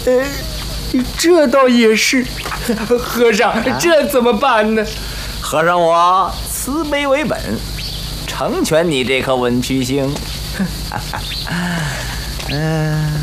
这倒也是。和尚，这怎么办呢？ 和尚我慈悲为本，成全你这颗文曲星。